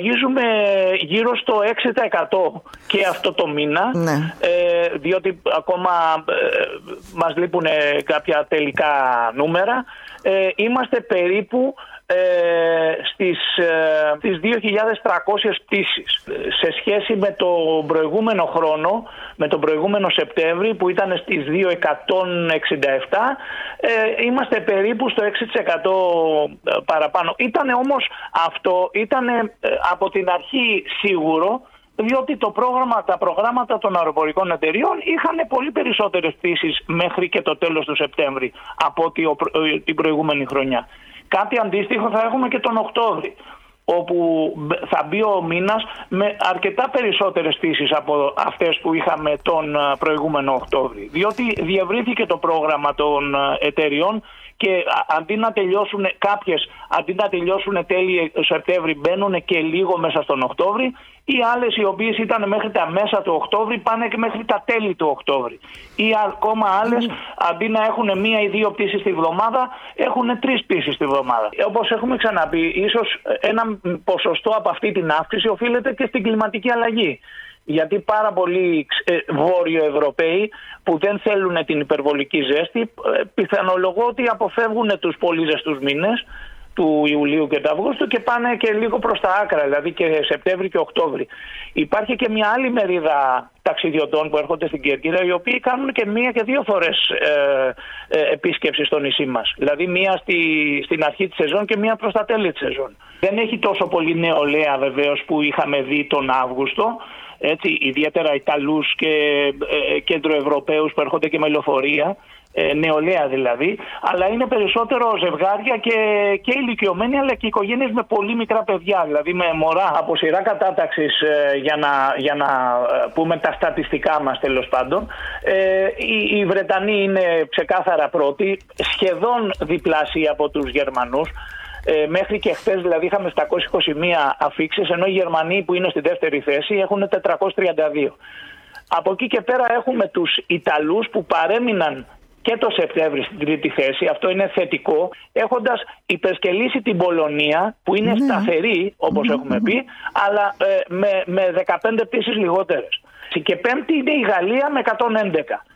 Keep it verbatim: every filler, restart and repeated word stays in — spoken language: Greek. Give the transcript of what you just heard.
υπολογίζουμε γύρω στο έξι τοις εκατό και αυτό το μήνα, ναι. ε, διότι ακόμα ε, μας λείπουν κάποια τελικά νούμερα. Ε, είμαστε περίπου ε, στις, ε, στις δύο χιλιάδες τριακόσιες πτήσεις. Σε σχέση με τον προηγούμενο χρόνο, με τον προηγούμενο Σεπτέμβρη που ήταν στις δύο χιλιάδες εκατόν εξήντα επτά, ε, είμαστε περίπου στο έξι τοις εκατό παραπάνω. Ήτανε όμως αυτό, ήτανε ε, από την αρχή σίγουρο, διότι το πρόγραμμα, τα προγράμματα των αεροπορικών εταιριών είχαν πολύ περισσότερες πτήσεις μέχρι και το τέλος του Σεπτέμβρη από ότι ο, την προηγούμενη χρονιά. Κάτι αντίστοιχο θα έχουμε και τον Οκτώβρη, όπου θα μπει ο μήνας με αρκετά περισσότερες πτήσεις από αυτές που είχαμε τον προηγούμενο Οκτώβρη. Διότι διευρύθηκε το πρόγραμμα των εταιριών και αντί να τελειώσουν κάποιες, αντί να τελειώσουν τέλη Σεπτέμβρη, μπαίνουν και λίγο μέσα στον Οκτώβρη. Οι άλλες οι οποίες ήταν μέχρι τα μέσα του Οκτώβρη πάνε και μέχρι τα τέλη του Οκτώβρη. Ή ακόμα άλλες, mm. αντί να έχουν μία ή δύο πτήσεις τη βδομάδα, έχουν τρεις πτήσεις τη βδομάδα. Όπως έχουμε ξαναπεί, ίσως ένα ποσοστό από αυτή την αύξηση οφείλεται και στην κλιματική αλλαγή. Γιατί πάρα πολλοί Βόρειο Ευρωπαίοι που δεν θέλουν την υπερβολική ζέστη, πιθανολογώ ότι αποφεύγουν τους πολύ ζεστούς μήνες του Ιουλίου και του Αυγούστου και πάνε και λίγο προς τα άκρα, δηλαδή και Σεπτέμβρη και Οκτώβρη. Υπάρχει και μια άλλη μερίδα ταξιδιωτών που έρχονται στην Κέρκυρα, οι οποίοι κάνουν και μία και δύο φορές ε, ε, επίσκεψη στο νησί μας. Δηλαδή μία στη, στην αρχή της σεζόν και μία προς τα τέλη της σεζόν. Δεν έχει τόσο πολύ νεολαία βεβαίως που είχαμε δει τον Αύγουστο. Έτσι, ιδιαίτερα Ιταλούς και ε, κεντροευρωπαίους που έρχονται και με λεωφορεία, ε, νεολαία δηλαδή, αλλά είναι περισσότερο ζευγάρια και, και ηλικιωμένοι, αλλά και οικογένειες με πολύ μικρά παιδιά, δηλαδή με μωρά από σειρά κατάταξης, ε, για να, για να πούμε τα στατιστικά μας τέλος πάντων. Ε, οι, οι Βρετανοί είναι ξεκάθαρα πρώτοι, σχεδόν διπλάσιοι από τους Γερμανούς. Ε, μέχρι και χθες δηλαδή είχαμε επτακόσιες είκοσι μία αφίξεις, ενώ οι Γερμανοί που είναι στη δεύτερη θέση έχουν τετρακόσιες τριάντα δύο. Από εκεί και πέρα έχουμε τους Ιταλούς που παρέμειναν και το Σεπτέμβρη στην τρίτη θέση. Αυτό είναι θετικό, έχοντας υπερσκελίσει την Πολωνία που είναι mm. σταθερή, όπως mm. έχουμε πει, αλλά ε, με, με δεκαπέντε πτήσεις λιγότερες. Και πέμπτη είναι η Γαλλία με εκατόν έντεκα.